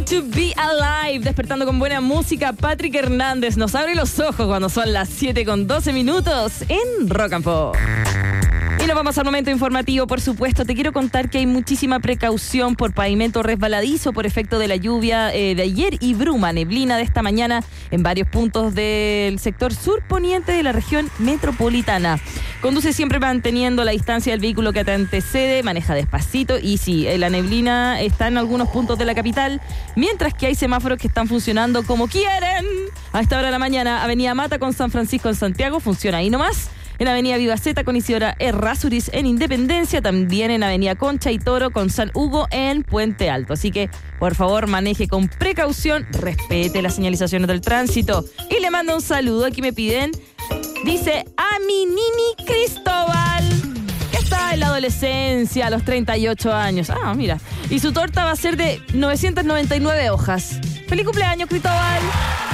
to be alive, despertando con buena música. Patrick Hernández nos abre los ojos cuando son las 7:12 en Rock and Pop. Y nos vamos al momento informativo, por supuesto. Te quiero contar que hay muchísima precaución por pavimento resbaladizo por efecto de la lluvia de ayer y bruma, neblina de esta mañana en varios puntos del sector surponiente de la región metropolitana. Conduce siempre manteniendo la distancia del vehículo que te antecede, maneja despacito y sí, la neblina está en algunos puntos de la capital, mientras que hay semáforos que están funcionando como quieren. A esta hora de la mañana, Avenida Mata con San Francisco en Santiago, funciona ahí nomás. En Avenida Vivaceta con Isidora Errázuriz en Independencia, también en Avenida Concha y Toro con San Hugo en Puente Alto. Así que, por favor, maneje con precaución, respete las señalizaciones del tránsito. Y le mando un saludo, aquí me piden, dice, a mi Nini Cristóbal, que está en la adolescencia, a los 38 años. Ah, mira. Y su torta va a ser de 999 hojas. ¡Feliz cumpleaños, Cristóbal!